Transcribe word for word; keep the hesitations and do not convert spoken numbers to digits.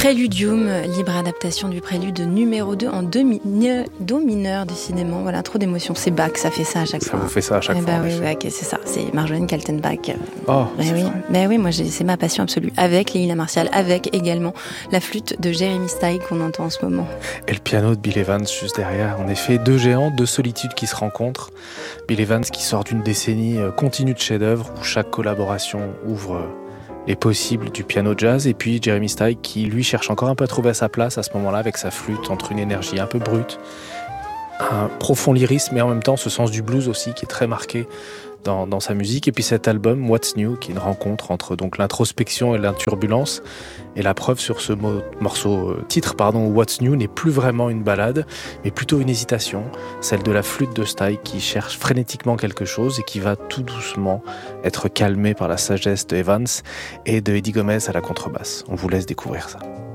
Préludium, libre adaptation du prélude numéro deux en do, mi- do mineur décidément. Voilà, trop d'émotions. C'est Bach, ça fait ça à chaque ça fois. Ça vous fait ça à chaque eh fois. Bah, oui, oui, okay, c'est ça. C'est Marjolaine Kaltenbach. Oh, bah oui. Bah oui, moi j'ai, c'est ma passion absolue. Avec Leila Martial, avec également la flûte de Jeremy Steig qu'on entend en ce moment. Et le piano de Bill Evans juste derrière. En effet, deux géants, deux solitudes qui se rencontrent. Bill Evans qui sort d'une décennie continue de chefs-d'œuvre où chaque collaboration ouvre les possibles du piano jazz, et puis Jeremy Steig qui lui cherche encore un peu à trouver sa place à ce moment-là avec sa flûte, entre une énergie un peu brute, un profond lyrisme, mais en même temps ce sens du blues aussi qui est très marqué dans, dans sa musique. Et puis cet album What's New, qui est une rencontre entre donc l'introspection et l'inturbulence, et la preuve sur ce mot, morceau euh, titre pardon, What's New n'est plus vraiment une ballade, mais plutôt une hésitation, celle de la flûte de Steig qui cherche frénétiquement quelque chose et qui va tout doucement être calmée par la sagesse de Evans et de Eddie Gomez à la contrebasse. On vous laisse découvrir ça.